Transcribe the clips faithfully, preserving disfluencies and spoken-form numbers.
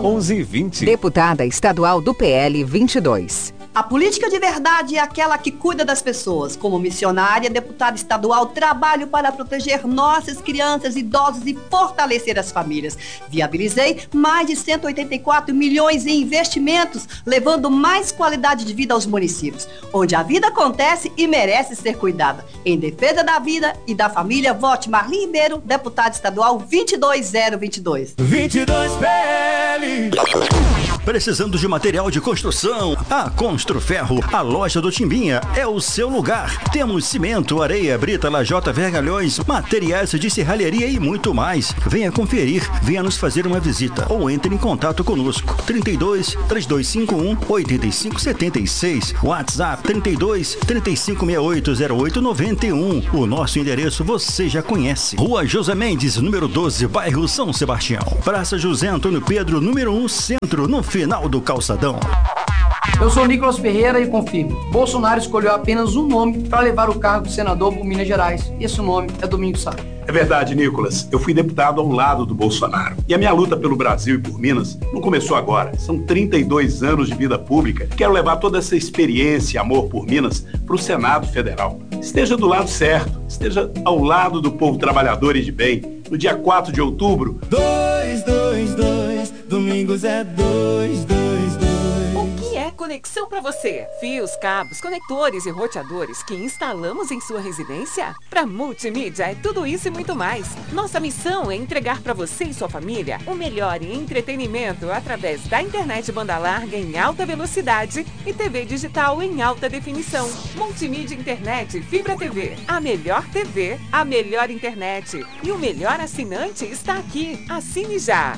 onze vinte. Deputada estadual do P L vinte e dois. A política de verdade é aquela que cuida das pessoas. Como missionária, deputada estadual, trabalho para proteger nossas crianças, idosos e fortalecer as famílias. Viabilizei mais de cento e oitenta e quatro milhões em investimentos, levando mais qualidade de vida aos municípios, onde a vida acontece e merece ser cuidada. Em defesa da vida e da família, vote Marli Ribeiro, deputada estadual vinte e dois zero vinte e dois. vinte e dois P L. Precisando de material de construção? A Construferro, a loja do Timbinha, é o seu lugar. Temos cimento, areia, brita, lajota, vergalhões, materiais de serralheria e muito mais. Venha conferir, venha nos fazer uma visita ou entre em contato conosco. trinta e dois, três dois cinco um, oito cinco sete seis, WhatsApp trinta e dois, trinta e cinco sessenta e oito zero oito noventa e um. O nosso endereço você já conhece. Rua José Mendes, número doze, bairro São Sebastião. Praça José Antônio Pedro, número um, centro, no final do calçadão. Eu sou Nicolas Ferreira e confirmo. Bolsonaro escolheu apenas um nome para levar o cargo de senador por Minas Gerais. E esse nome é Domingos Sá. É verdade, Nicolas. Eu fui deputado ao lado do Bolsonaro. E a minha luta pelo Brasil e por Minas não começou agora. São trinta e dois anos de vida pública. Quero levar toda essa experiência e amor por Minas para o Senado Federal. Esteja do lado certo. Esteja ao lado do povo trabalhador e de bem. No dia quatro de outubro... dois, dois, dois, Domingos é dois, dois, dois. Conexão para você. Fios, cabos, conectores e roteadores que instalamos em sua residência? Para Multimídia é tudo isso e muito mais. Nossa missão é entregar para você e sua família o melhor em entretenimento através da internet banda larga em alta velocidade e T V digital em alta definição. Multimídia Internet Fibra T V. A melhor T V, a melhor internet e o melhor assinante está aqui. Assine já.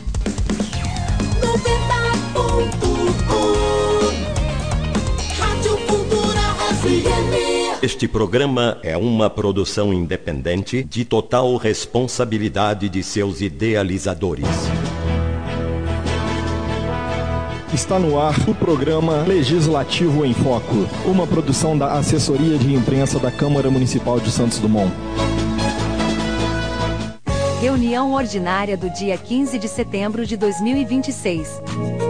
noventa ponto um Rádio Cultura F M. Este programa é uma produção independente de total responsabilidade de seus idealizadores. Está no ar o programa Legislativo em Foco, uma produção da Assessoria de Imprensa da Câmara Municipal de Santos Dumont. Reunião ordinária do dia quinze de setembro de dois mil e vinte e seis.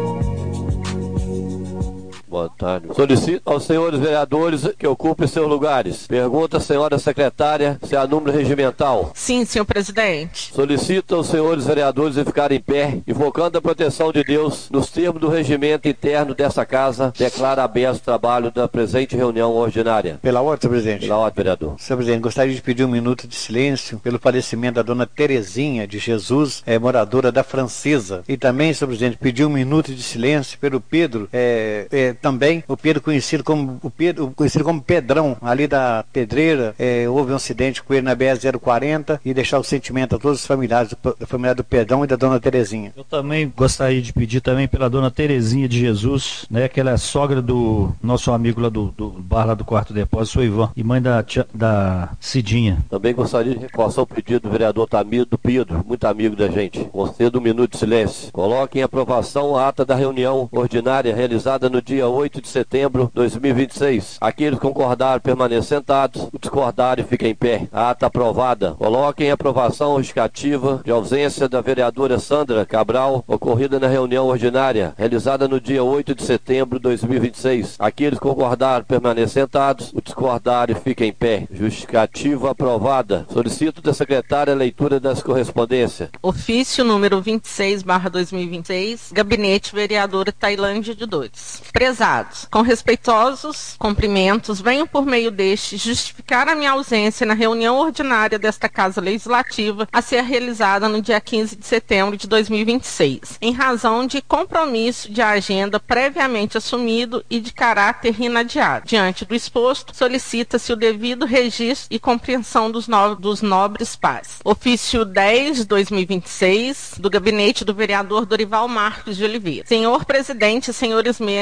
Boa tarde. Solicito aos senhores vereadores que ocupem seus lugares. Pergunta a senhora secretária se há número regimental. Sim, senhor presidente. Solicito aos senhores vereadores a ficarem em pé, invocando a proteção de Deus. Nos termos do regimento interno dessa casa, declara aberto o trabalho da presente reunião ordinária. Pela ordem, senhor presidente. Pela ordem, vereador. Senhor presidente, gostaria de pedir um minuto de silêncio pelo falecimento da dona Terezinha de Jesus, é, moradora da Francesa. E também, senhor presidente, pedir um minuto de silêncio pelo Pedro, é, é, também o Pedro conhecido como o Pedro conhecido como Pedrão, ali da Pedreira. É, houve um acidente com ele na B R zero quarenta e deixar o sentimento a todos os familiares do, da família do Pedrão e da dona Terezinha. Eu também gostaria de pedir também pela dona Terezinha de Jesus, né, que ela é sogra do nosso amigo lá do, do bar lá do Quarto Depósito, o Ivan, e mãe da, da Cidinha. Também gostaria de reforçar o pedido do vereador Tamir do Pedro, muito amigo da gente. Concedo um minuto de silêncio. Coloque em aprovação a ata da reunião ordinária realizada no dia oito de setembro de dois mil e vinte e seis. Aqueles que concordaram permaneçam sentados, os discordarem fiquem em pé. A ata aprovada. Coloque em aprovação a justificativa de ausência da vereadora Sandra Cabral, ocorrida na reunião ordinária realizada no dia oito de setembro de dois mil e vinte e seis. Aqueles que concordaram permaneçam sentados, os discordarem fiquem em pé. Justificativa aprovada. Solicito da secretária a leitura das correspondências. Ofício número vinte e seis barra dois mil e vinte e seis, Gabinete Vereadora Tailândia de Dores. Prezados, com respeitosos cumprimentos, venho por meio deste justificar a minha ausência na reunião ordinária desta Casa Legislativa a ser realizada no dia quinze de setembro de dois mil e vinte e seis, em razão de compromisso de agenda previamente assumido e de caráter inadiado. Diante do exposto, solicita-se o devido registro e compreensão dos, no... dos nobres pares. Ofício dez, dois mil e vinte e seis, do Gabinete do Vereador Dorival Marques de Oliveira. Senhor Presidente, senhores me... membros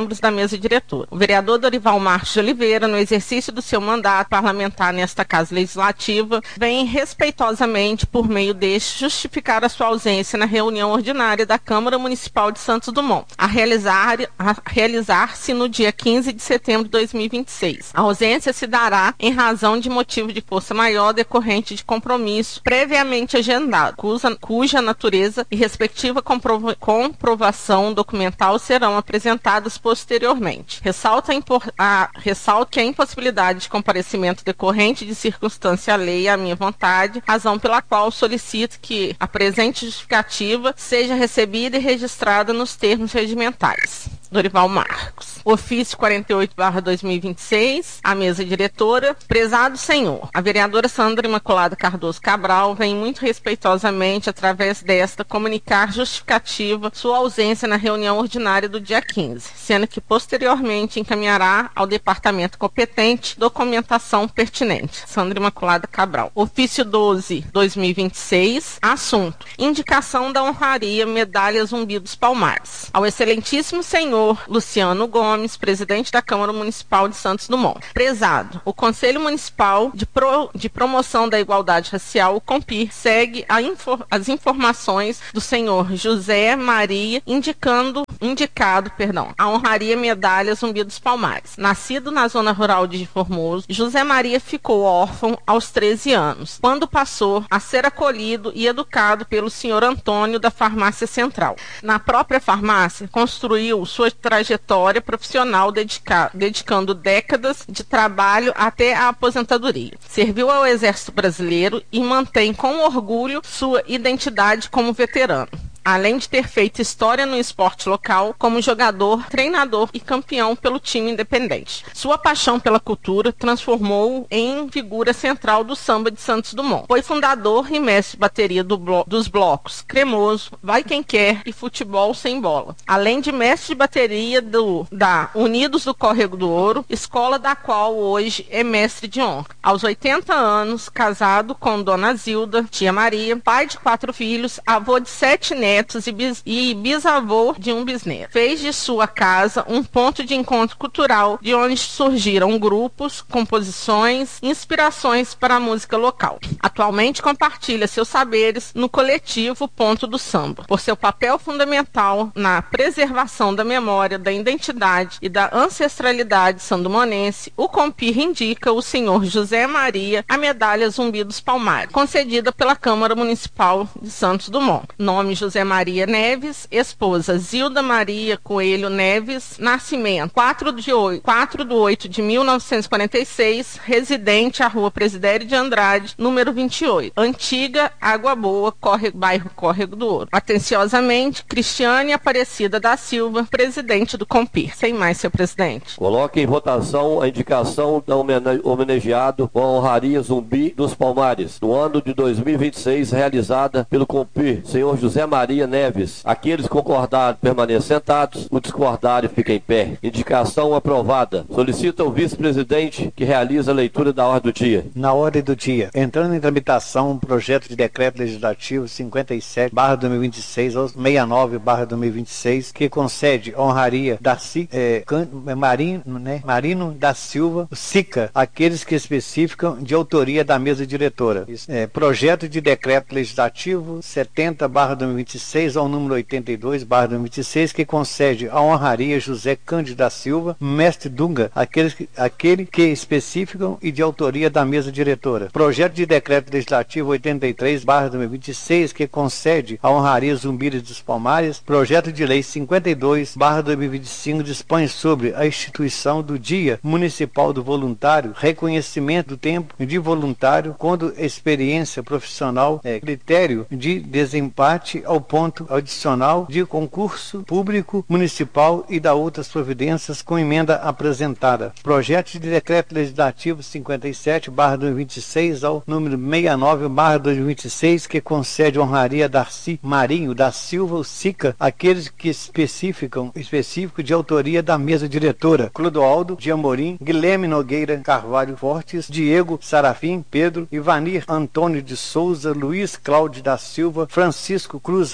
membros da mesa diretora. O vereador Dorival Marques de Oliveira, no exercício do seu mandato parlamentar nesta Casa Legislativa, vem respeitosamente, por meio deste, justificar a sua ausência na reunião ordinária da Câmara Municipal de Santos Dumont, a realizar, a realizar-se no dia quinze de setembro de dois mil e vinte e seis. A ausência se dará em razão de motivo de força maior decorrente de compromisso previamente agendado, cuja, cuja natureza e respectiva comprova, comprovação documental serão apresentadas posteriormente. Ressalta a, impor, a, ressalta que a impossibilidade de comparecimento decorrente de circunstância alheia à minha vontade, razão pela qual solicito que a presente justificativa seja recebida e registrada nos termos regimentais. Dorival Marcos. Ofício quarenta e oito barra dois mil e vinte e seis, a mesa diretora. Prezado senhor, a vereadora Sandra Imaculada Cardoso Cabral vem muito respeitosamente, através desta, comunicar justificativa sua ausência na reunião ordinária do dia quinze, sendo que posteriormente encaminhará ao departamento competente documentação pertinente. Sandra Imaculada Cabral. Ofício doze barra dois mil e vinte e seis, assunto: indicação da honraria Medalha Zumbi dos Palmares. Ao excelentíssimo senhor Luciano Gomes, presidente da Câmara Municipal de Santos Dumont. Prezado, o Conselho Municipal de, Pro, de Promoção da Igualdade Racial, o CONPIR, segue a infor, as informações do senhor José Maria, indicando, indicado perdão, a honraria Medalha Zumbi dos Palmares. Nascido na zona rural de Formoso, José Maria ficou órfão aos treze anos, quando passou a ser acolhido e educado pelo senhor Antônio da Farmácia Central. Na própria farmácia, construiu sua trajetória profissional dedica, dedicando décadas de trabalho até a aposentadoria. Serviu ao Exército Brasileiro e mantém com orgulho sua identidade como veterano, além de ter feito história no esporte local como jogador, treinador e campeão pelo time independente. Sua paixão pela cultura transformou-o em figura central do samba de Santos Dumont. Foi fundador e mestre de bateria do blo- dos blocos Cremoso, Vai Quem Quer e Futebol Sem Bola, além de mestre de bateria do, da Unidos do Córrego do Ouro, escola da qual hoje é mestre de honra. Aos oitenta anos, casado com Dona Zilda, tia Maria, pai de quatro filhos, avô de sete netos, netos e, bis, e bisavô de um bisneto. Fez de sua casa um ponto de encontro cultural, de onde surgiram grupos, composições, inspirações para a música local. Atualmente compartilha seus saberes no coletivo Ponto do Samba. Por seu papel fundamental na preservação da memória, da identidade e da ancestralidade sandumonense, o CONPIR indica o senhor José Maria a medalha Zumbi dos Palmares, concedida pela Câmara Municipal de Santos Dumont. Nome José Maria Neves, esposa Zilda Maria Coelho Neves, nascimento quatro de oito de mil novecentos e quarenta e seis, residente à Rua Presidério de Andrade, número vinte e oito, Antiga Água Boa, Córrego, bairro Córrego do Ouro. Atenciosamente, Cristiane Aparecida da Silva, presidente do CONPIR. Sem mais, senhor presidente. Coloque em votação a indicação da homenageado com a honraria Zumbi dos Palmares, no ano de dois mil e vinte e seis, realizada pelo CONPIR, senhor José Maria Neves. Aqueles concordaram permaneçam sentados, o discordário fica em pé. Indicação aprovada. Solicita o vice-presidente que realiza a leitura da ordem do dia. Na ordem do dia, entrando em tramitação o projeto de decreto legislativo cinquenta e sete barra dois mil e vinte e seis ou sessenta e nove barra dois mil e vinte e seis, que concede honraria Darcy, é, Can, Marino, né, Marino da Silva, Sica, aqueles que especificam de autoria da mesa diretora. É, projeto de decreto legislativo setenta barra dois mil e vinte e seis ao número oitenta e dois barra dois mil e vinte e seis, que concede a honraria José Cândido da Silva, mestre Dunga, aqueles que, aquele que especificam e de autoria da mesa diretora. Projeto de decreto legislativo oitenta e três barra dois mil e vinte e seis, que concede a honraria Zumbi dos Palmares. Projeto de lei cinquenta e dois barra dois mil e vinte e cinco dispõe sobre a instituição do Dia Municipal do Voluntário, reconhecimento do tempo de voluntário quando experiência profissional é critério de desempate ao ponto adicional de concurso público municipal e da outras providências com emenda apresentada. Projeto de decreto legislativo cinquenta e sete barra dois mil e vinte e seis ao número sessenta e nove barra dois mil e vinte e seis, que concede honraria Darcy Marinho da Silva Sica, aqueles que especificam específico de autoria da mesa diretora: Clodoaldo de Amorim, Guilherme Nogueira Carvalho Fortes, Diego Sarafim, Pedro Ivanir Antônio de Souza, Luiz Cláudio da Silva, Francisco Cruz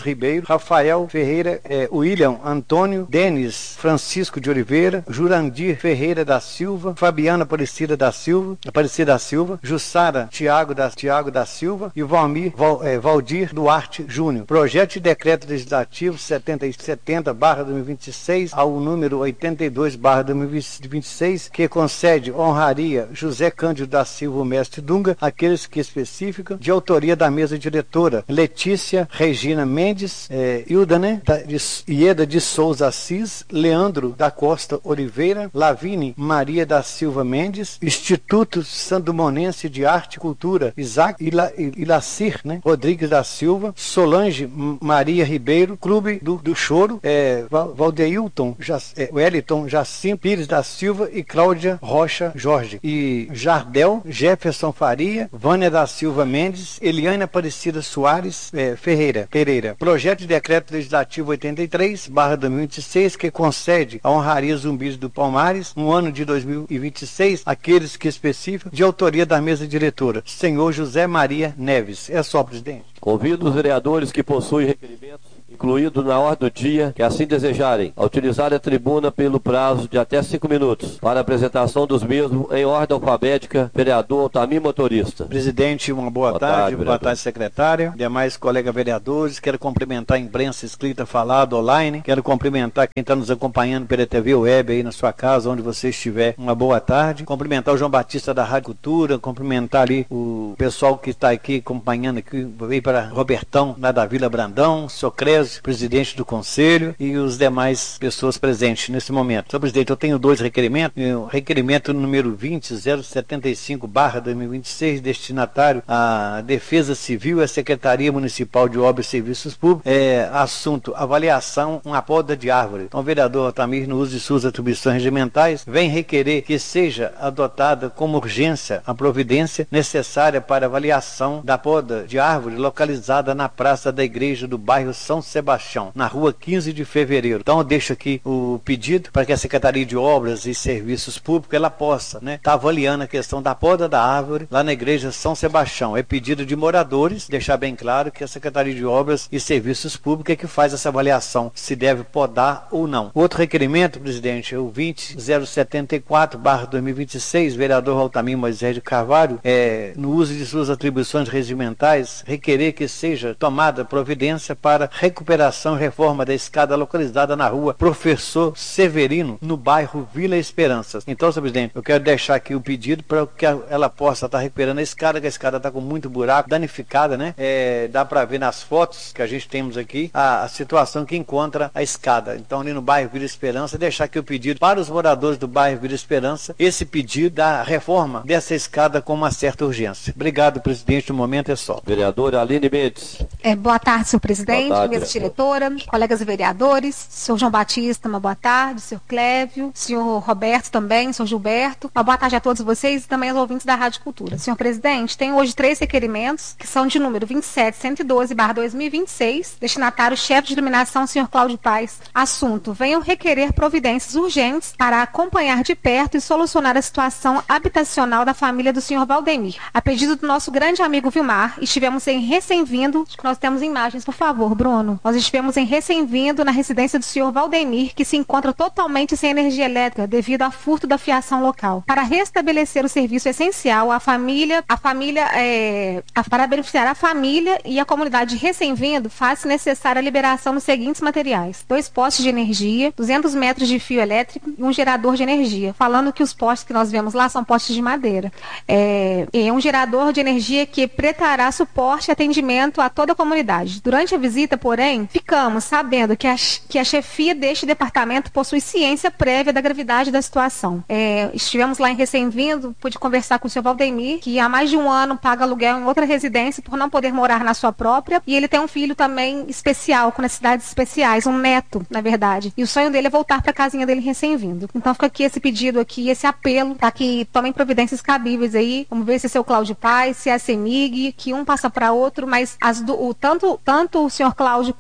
Ribeiro, Rafael Ferreira, é, William Antônio, Denis Francisco de Oliveira, Jurandir Ferreira da Silva, Fabiana Aparecida da Silva, Aparecida da Silva, Jussara Tiago da, Tiago da Silva e Valmir Val, é, Valdir Duarte Júnior. Projeto de Decreto Legislativo setenta barra dois mil e vinte e seis ao número oitenta e dois barra dois mil e vinte e seis, que concede honraria José Cândido da Silva Mestre Dunga, aqueles que especificam, de autoria da mesa diretora Letícia Regina Mendes, é, Hilda, né? Da, de, Ieda de Souza Assis, Leandro da Costa Oliveira, Lavine Maria da Silva Mendes, Instituto Sandomonense de Arte e Cultura, Isaac Ila, Ilacir, né? Rodrigues da Silva, Solange Maria Ribeiro, Clube do, do Choro, é, Valdeilton, é, Wellington Jacim Pires da Silva e Cláudia Rocha Jorge, e Jardel Jefferson Faria, Vânia da Silva Mendes, Eliane Aparecida Soares é, Ferreira, Pereira. Projeto de Decreto Legislativo oitenta e três barra dois mil e vinte e seis, que concede a honraria Zumbis do Palmares, no ano de dois mil e vinte e seis, aqueles que especificam, de autoria da mesa diretora, senhor José Maria Neves. É só, presidente. Convido os vereadores que possuem requerimentos incluído na ordem do dia, que assim desejarem, a utilizar a tribuna pelo prazo de até cinco minutos, para a apresentação dos mesmos em ordem alfabética. Vereador Altamir Motorista. Presidente, uma boa, boa tarde, tarde boa tarde, secretária, demais colegas vereadores, quero cumprimentar a imprensa escrita, falada, online, quero cumprimentar quem está nos acompanhando pela T V Web aí na sua casa, onde você estiver, uma boa tarde, cumprimentar o João Batista da Rádio Cultura, cumprimentar ali o pessoal que está aqui acompanhando aqui, veio para Robertão, lá da Vila Brandão, Socrésio, presidente do conselho, e os demais pessoas presentes nesse momento. Senhor presidente, eu tenho dois requerimentos. O requerimento número vinte zero setenta e cinco barra dois mil e vinte e seis, destinatário à Defesa Civil e à Secretaria Municipal de Obras e Serviços Públicos, é, assunto, avaliação, uma poda de árvore. Então, o vereador Altamir, no uso de suas atribuições regimentais, vem requerer que seja adotada como urgência a providência necessária para avaliação da poda de árvore localizada na praça da igreja do bairro São Sebastião, na rua quinze de fevereiro. Então eu deixo aqui o pedido para que a Secretaria de Obras e Serviços Públicos ela possa, né, tá avaliando a questão da poda da árvore lá na igreja São Sebastião. É pedido de moradores, deixar bem claro que a Secretaria de Obras e Serviços Públicos é que faz essa avaliação, se deve podar ou não. Outro requerimento, presidente, é o vinte zero setenta e quatro barra dois mil e vinte e seis, vereador Altamir Moisés de Carvalho, é, no uso de suas atribuições regimentais, requerer que seja tomada providência para recuperação e reforma da escada localizada na rua Professor Severino, no bairro Vila Esperança. Então, senhor presidente, eu quero deixar aqui o pedido para que ela possa estar recuperando a escada, que a escada está com muito buraco, danificada, né? É, dá para ver nas fotos que a gente temos aqui a, a situação que encontra a escada. Então, ali no bairro Vila Esperança, deixar aqui o pedido para os moradores do bairro Vila Esperança, esse pedido da reforma dessa escada com uma certa urgência. Obrigado, presidente. No momento é só. Vereadora Aline Mendes. É, boa tarde, senhor presidente, tarde, mesa diretora, colegas vereadores, senhor João Batista, uma boa tarde, senhor Clévio, senhor Roberto também, senhor Gilberto, uma boa tarde a todos vocês e também aos ouvintes da Rádio Cultura. Senhor presidente, tenho hoje três requerimentos, que são de número vinte e sete cento e doze barra dois mil e vinte e seis, destinatário chefe de iluminação, senhor Cláudio Paes. Assunto, venham requerer providências urgentes para acompanhar de perto e solucionar a situação habitacional da família do senhor Valdemir. A pedido do nosso grande amigo Vilmar, estivemos em recém-vindo, nós temos imagens, por favor, Bruno. Nós estivemos em recém-vindo na residência do senhor Valdemir, que se encontra totalmente sem energia elétrica devido a furto da fiação local. Para restabelecer o serviço essencial, a família, a família é, a, para beneficiar a família e a comunidade recém-vindo, faz-se necessária a liberação dos seguintes materiais: dois postes de energia, duzentos metros de fio elétrico e um gerador de energia. Falando que os postes que nós vemos lá são postes de madeira. É, é um gerador de energia que prestará suporte e atendimento a toda a comunidade. Durante a visita, porém, ficamos sabendo que a, que a chefia deste departamento possui ciência prévia da gravidade da situação. É, estivemos lá em recém-vindo, pude conversar com o senhor Valdemir, que há mais de um ano paga aluguel em outra residência por não poder morar na sua própria, e ele tem um filho também especial, com necessidades especiais, um neto, na verdade. E o sonho dele é voltar para a casinha dele recém-vindo. Então fica aqui esse pedido aqui, esse apelo, para que tomem providências cabíveis aí. Vamos ver se é o seu Cláudio Paes, se é a CEMIG, que um passa para outro, mas as do, o, tanto, tanto o senhor Cláudio quanto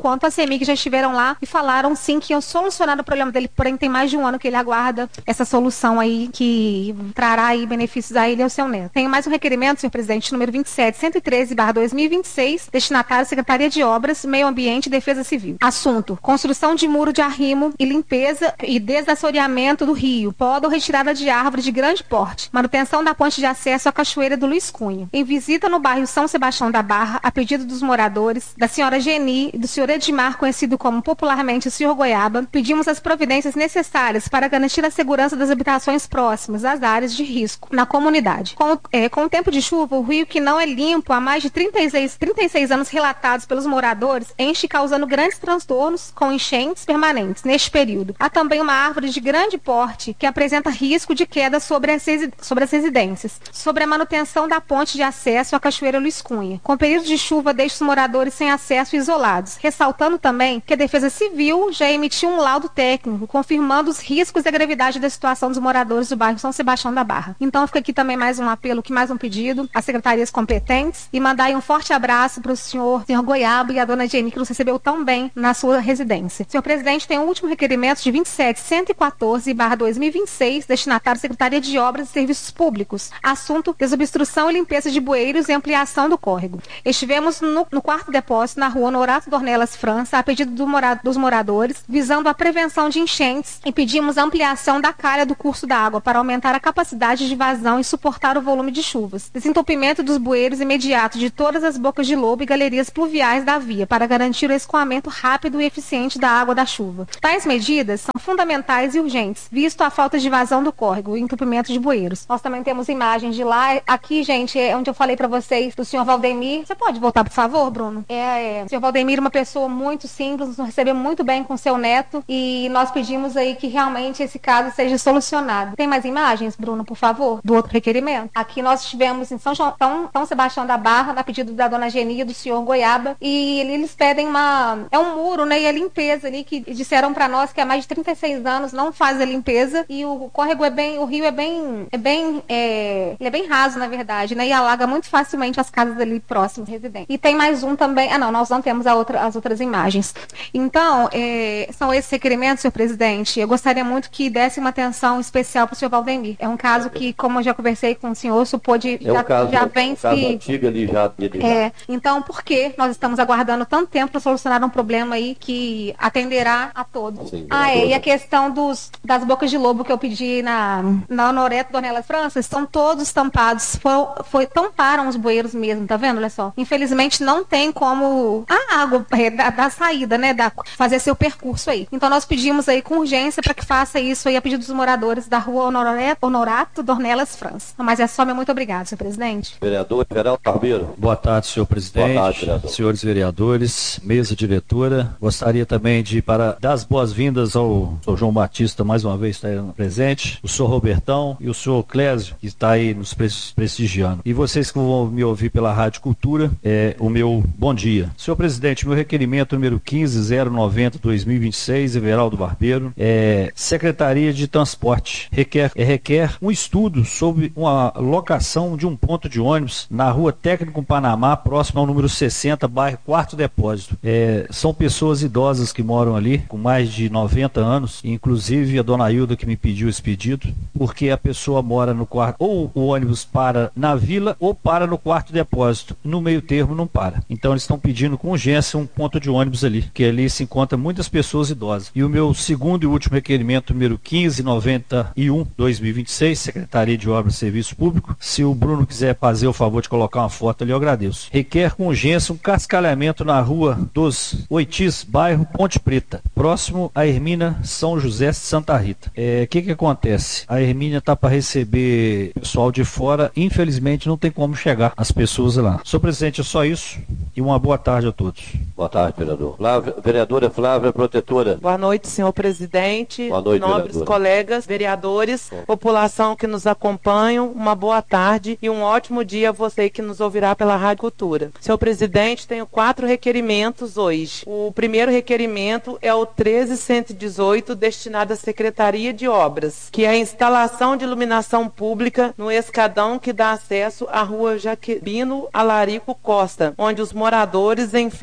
quanto a CEMIG já estiveram lá e falaram sim que iam solucionar o problema dele, porém tem mais de um ano que ele aguarda essa solução aí que trará aí benefícios a ele e ao seu neto. Tenho mais um requerimento, senhor presidente, número vinte e sete, cento e treze barra dois mil e vinte e seis, destinatário Secretaria de Obras, Meio Ambiente e Defesa Civil. Assunto: construção de muro de arrimo e limpeza e desassoreamento do rio, poda ou retirada de árvore de grande porte, manutenção da ponte de acesso à Cachoeira do Luiz Cunha. Em visita no bairro São Sebastião da Barra, a pedido dos moradores, da senhora Geni e do senhor Edmar, conhecido como popularmente o senhor Goiaba, pedimos as providências necessárias para garantir a segurança das habitações próximas às áreas de risco na comunidade. Com, é, com o tempo de chuva, o rio, que não é limpo há mais de trinta e seis, trinta e seis anos relatados pelos moradores, enche causando grandes transtornos com enchentes permanentes neste período. Há também uma árvore de grande porte que apresenta risco de queda sobre as, sobre as residências. Sobre a manutenção da ponte de acesso à Cachoeira Luiz Cunha. Com o período de chuva, deixa os moradores sem acesso e isolados. Ressaltando também que a Defesa Civil já emitiu um laudo técnico confirmando os riscos e a gravidade da situação dos moradores do bairro São Sebastião da Barra. Então fica aqui também mais um apelo, que mais um pedido às secretarias competentes e mandar aí um forte abraço para o senhor, senhor Goiaba e a dona Jenny, que nos recebeu tão bem na sua residência. Senhor presidente, tem o último requerimento de vinte e sete, cento e quatorze barra dois mil e vinte e seis, destinatário Secretaria de Obras e Serviços Públicos. Assunto: desobstrução e limpeza de bueiros e ampliação do córrego. Estivemos no, no quarto depósito na rua Honorato Dornelas França, a pedido do mora, dos moradores, visando a prevenção de enchentes, e pedimos a ampliação da calha do curso da água para aumentar a capacidade de vazão e suportar o volume de chuvas. Desentupimento dos bueiros imediato de todas as bocas de lobo e galerias pluviais da via para garantir o escoamento rápido e eficiente da água da chuva. Tais medidas são fundamentais e urgentes, visto a falta de vazão do córrego e entupimento de bueiros. Nós também temos imagens de lá. Aqui, gente, é onde eu falei para vocês do senhor Valdemir. Você pode voltar, por favor, Bruno? É, é, o senhor Valdemir, uma pessoa muito simples, nos recebeu muito bem com seu neto e nós pedimos aí que realmente esse caso seja solucionado. Tem mais imagens, Bruno, por favor, do outro requerimento? Aqui nós estivemos em São, João, São, São Sebastião da Barra, na pedido da dona Genia e do senhor Goiaba, e eles pedem uma... é um muro, né, e a limpeza ali, que disseram para nós que há mais de trinta e seis anos não faz a limpeza, e o córrego é bem, o rio é bem, é bem, é, ele é bem raso, na verdade, né, e alaga muito facilmente as casas ali próximas, residentes. E tem mais um também, ah não, nós não temos a outra, as outras imagens. Então, é, são esses requerimentos, senhor presidente. Eu gostaria muito que desse uma atenção especial para o senhor Valdemir. É um caso que, como eu já conversei com o senhor, isso pode, é um já, caso, já vem um caso se... antigo ali já. já. É, então, por que nós estamos aguardando tanto tempo para solucionar um problema aí que atenderá a todos? Sim, ah, é, e a questão dos, das bocas de lobo que eu pedi na, na Honoreto Dornelas França, estão todos tampados, foi, foi, tamparam os bueiros mesmo, tá vendo? Olha só. Infelizmente não tem como a água é, da, da saída, né, da, fazer seu percurso aí. Então nós pedimos aí com urgência para que faça isso aí a pedido dos moradores da rua Honoreto, Honorato Dornelas França. Mas é só, meu muito obrigado, senhor presidente. Vereador Geraldo Barbeiro. Boa tarde, senhor presidente. Boa tarde, vereador. Senhores vereadores, mesa diretora. Gostaria também de para dar as boas-vindas ao senhor João Batista, mais uma vez está aí presente, o senhor Robertão e o senhor Clésio, que está aí nos prestigiando. E vocês que vão me ouvir pela Rádio Cultura, é o meu bom dia. Senhor presidente, meu requerimento número quinze zero noventa dois mil e vinte e seis, Everaldo Barbeiro, é Secretaria de Transporte. Requer, é, requer um estudo sobre uma locação de um ponto de ônibus na rua Técnico Panamá, próximo ao número sessenta, bairro Quarto Depósito. É, são pessoas idosas que moram ali, com mais de noventa anos, inclusive a dona Hilda que me pediu esse pedido, porque a pessoa mora no quarto, ou o ônibus para na vila, ou para no Quarto Depósito. No meio termo não para. Então eles estão pedindo com urgência um ponto de ônibus ali, que ali se encontra muitas pessoas idosas. E o meu segundo e último requerimento, número quinze noventa e um dois mil e vinte e seis, Secretaria de Obras e Serviço Público. Se o Bruno quiser fazer o favor de colocar uma foto ali, eu agradeço. Requer com urgência um cascalhamento na rua dos Oitis, bairro Ponte Preta, próximo à Hermínia São José de Santa Rita. O é, que que acontece? A Hermínia está para receber pessoal de fora, infelizmente não tem como chegar as pessoas lá. Senhor presidente, é só isso e uma boa tarde a todos. Boa tarde, vereador. Flávia, vereadora Flávia Protetora. Boa noite, senhor presidente. Boa noite, nobres vereadora. colegas, vereadores, Bom. população que nos acompanham, uma boa tarde e um ótimo dia a você que nos ouvirá pela Rádio Cultura. Senhor presidente, tenho quatro requerimentos hoje. O primeiro requerimento é o treze cento e dezoito, destinado à Secretaria de Obras, que é a instalação de iluminação pública no escadão que dá acesso à rua Jaquebino Alarico Costa, onde os moradores enfrentam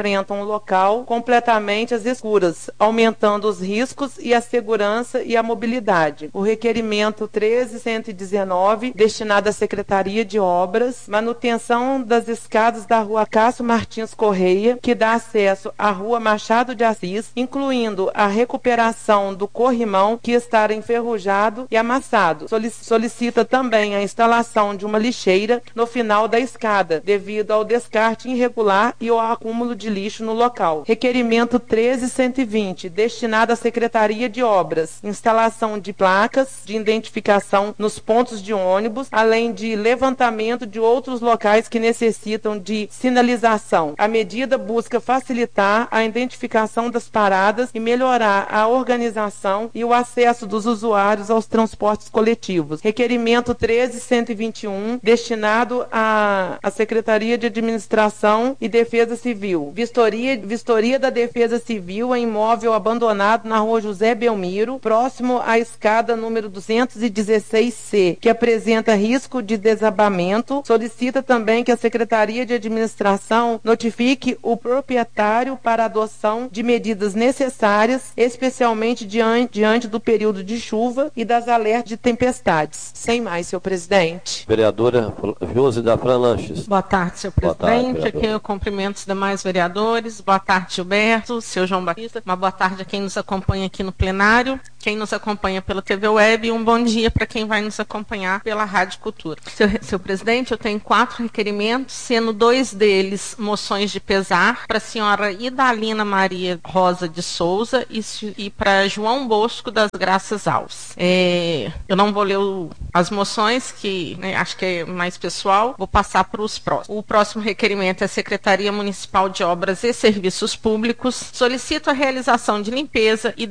local completamente às escuras, aumentando os riscos e a segurança e a mobilidade. O requerimento treze cento e dezenove, destinado à Secretaria de Obras, manutenção das escadas da Rua Cássio Martins Correia, que dá acesso à Rua Machado de Assis, incluindo a recuperação do corrimão que está enferrujado e amassado. Solicita também a instalação de uma lixeira no final da escada, devido ao descarte irregular e ao acúmulo de lixo no local. Requerimento treze cento e vinte, destinado à Secretaria de Obras, instalação de placas de identificação nos pontos de ônibus, além de levantamento de outros locais que necessitam de sinalização. A medida busca facilitar a identificação das paradas e melhorar a organização e o acesso dos usuários aos transportes coletivos. Requerimento treze cento e vinte e um, destinado à, à Secretaria de Administração e Defesa Civil. Vistoria, vistoria da Defesa Civil em imóvel abandonado na Rua José Belmiro, próximo à escada número duzentos e dezesseis C, que apresenta risco de desabamento. Solicita também que a Secretaria de Administração notifique o proprietário para adoção de medidas necessárias, especialmente diante, diante do período de chuva e das alertas de tempestades. Sem mais, senhor presidente. Vereadora Josi da Fran Lanches. Boa tarde, senhor presidente. Tarde, aqui eu cumprimento os demais vereadores. Boa tarde, Gilberto, senhor João Batista. Uma boa tarde a quem nos acompanha aqui no plenário, quem nos acompanha pela T V Web, e um bom dia para quem vai nos acompanhar pela Rádio Cultura. Senhor, senhor presidente, eu tenho quatro requerimentos, sendo dois deles moções de pesar para a senhora Idalina Maria Rosa de Souza e, e para João Bosco das Graças Alves. É, eu não vou ler o, as moções, que né, acho que é mais pessoal, vou passar para os próximos. O próximo requerimento é a Secretaria Municipal de Obras e Serviços Públicos. Solicito a realização de limpeza e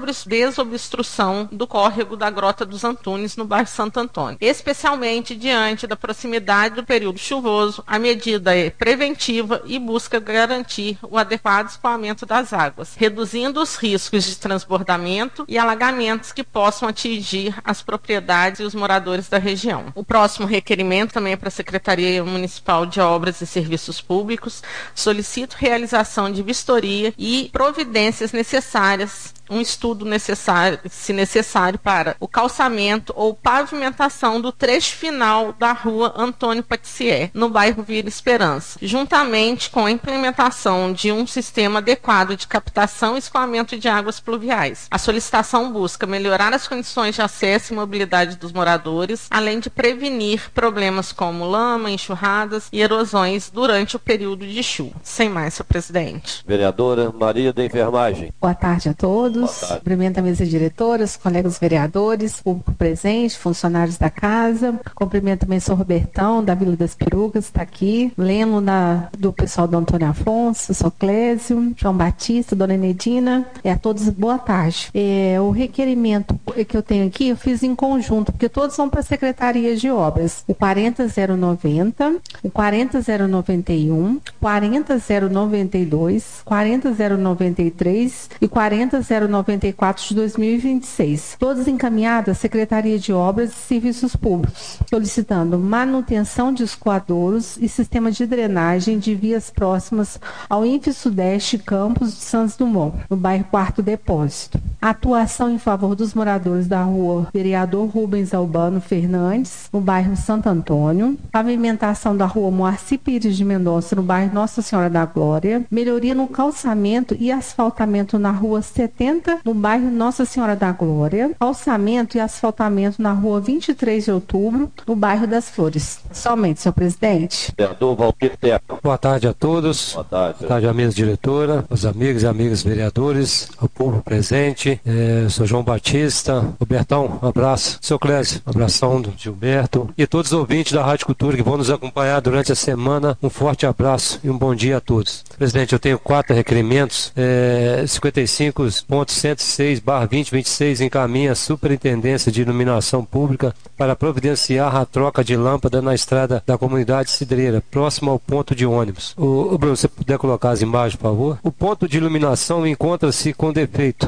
desobstrução do córrego da Grota dos Antunes, no bairro Santo Antônio. Especialmente diante da proximidade do período chuvoso, a medida é preventiva e busca garantir o adequado escoamento das águas, reduzindo os riscos de transbordamento e alagamentos que possam atingir as propriedades e os moradores da região. O próximo requerimento também é para a Secretaria Municipal de Obras e Serviços Públicos. Solicito realização de vistoria e providências necessárias, um estudo necessário, se necessário, para o calçamento ou pavimentação do trecho final da rua Antônio Patissier, no bairro Vila Esperança, juntamente com a implementação de um sistema adequado de captação e escoamento de águas pluviais. A solicitação busca melhorar as condições de acesso e mobilidade dos moradores, além de prevenir problemas como lama, enxurradas e erosões durante o período de chuva. Sem mais, senhor presidente. Vereadora Maria da Enfermagem. Boa tarde a todos. Cumprimento a mesa diretora, os colegas vereadores, público presente, funcionários da casa. Cumprimento também o senhor Robertão, da Vila das Perucas, está aqui. Leno da, do pessoal do Antônio Afonso, o senhor Clésio, João Batista, dona Enedina. É, a todos, boa tarde. É, o requerimento que eu tenho aqui, eu fiz em conjunto, porque todos são para a Secretaria de Obras. O quarenta zero noventa, o quarenta zero noventa e um, quarenta zero noventa e dois, quarenta zero noventa e três e quarenta zero noventa e quatro de dois mil e vinte e seis, todas encaminhadas à Secretaria de Obras e Serviços Públicos, solicitando manutenção de escoadouros e sistema de drenagem de vias próximas ao I N F Sudeste Campos de Santos Dumont, no bairro Quarto Depósito. Atuação em favor dos moradores da rua Vereador Rubens Albano Fernandes, no bairro Santo Antônio. Pavimentação da rua Moacir Pires de Mendonça, no bairro Nossa Senhora da Glória. Melhoria no calçamento e asfaltamento na rua setenta, no bairro Nossa Senhora da Glória. Calçamento e asfaltamento na rua vinte e três de outubro, no bairro das Flores. Somente, senhor presidente. Vereador Valdir Teco. Boa tarde a todos. Boa tarde. Boa tarde à mesa diretora, aos amigos e amigas vereadores, ao povo presente. É, sou João Batista. Robertão, um abraço. Seu Clésio, um abração do Gilberto. E todos os ouvintes da Rádio Cultura que vão nos acompanhar durante a semana, um forte abraço e um bom dia a todos. Presidente, eu tenho quatro requerimentos. É, cinquenta e cinco ponto cento e seis barra vinte vinte e seis encaminha a Superintendência de Iluminação Pública para providenciar a troca de lâmpada na estrada da comunidade Cidreira, próximo ao ponto de ônibus. O, o Bruno, se puder colocar as imagens, por favor. O ponto de iluminação encontra-se com defeito, deixando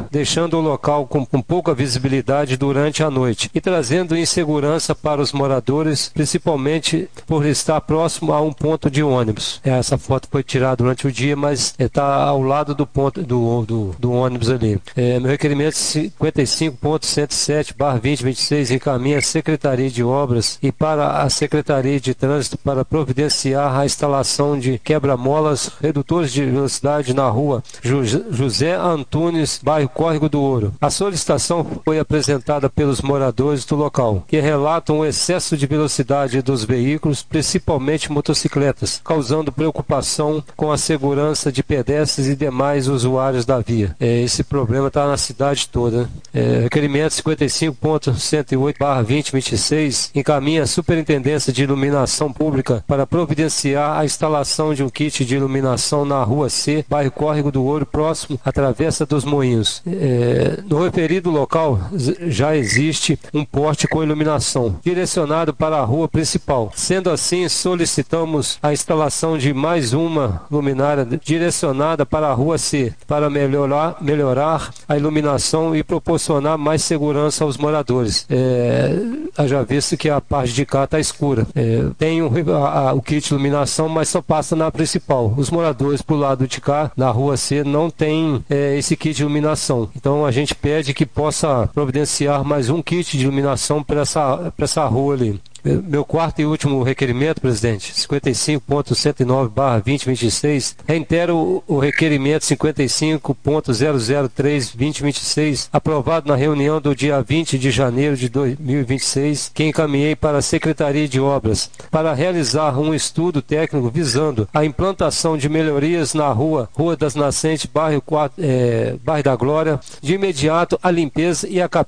deixando o local com, com pouca visibilidade durante a noite e trazendo insegurança para os moradores, principalmente por estar próximo a um ponto de ônibus. Essa foto foi tirada durante o dia, mas está ao lado do ponto do, do, do ônibus ali. É, meu requerimento cinquenta e cinco ponto cento e sete barra vinte vinte e seis encaminha a Secretaria de Obras e para a Secretaria de Trânsito para providenciar a instalação de quebra-molas redutores de velocidade na rua José Antunes, bairro Córrego do Ouro. A solicitação foi apresentada pelos moradores do local, que relatam o excesso de velocidade dos veículos, principalmente motocicletas, causando preocupação com a segurança de pedestres e demais usuários da via. É, esse problema está na cidade toda. É, requerimento cinquenta e cinco ponto cento e oito barra vinte vinte e seis encaminha a Superintendência de Iluminação Pública para providenciar a instalação de um kit de iluminação na Rua C, bairro Córrego do Ouro, próximo à Travessa dos Moinhos. É, no referido local já existe um poste com iluminação direcionado para a rua principal. Sendo assim, solicitamos a instalação de mais uma luminária direcionada para a Rua C, para melhorar, melhorar a iluminação e proporcionar mais segurança aos moradores. É, haja visto que a parte de cá está escura. É, tem o, a, a, o kit de iluminação, mas só passa na principal. Os moradores pro lado de cá, na Rua C, não tem é, esse kit de iluminação. Então a gente pede que possa providenciar mais um kit de iluminação para essa, para essa rua ali. Meu quarto e último requerimento, presidente, cinquenta e cinco ponto cento e nove barra vinte vinte e seis, reitero o requerimento cinquenta e cinco ponto zero zero três barra vinte vinte e seis, aprovado na reunião do dia vinte de janeiro de dois mil e vinte e seis, que encaminhei para a Secretaria de Obras, para realizar um estudo técnico visando a implantação de melhorias na rua, Rua das Nascentes, bairro, é, bairro da Glória, de imediato a limpeza e a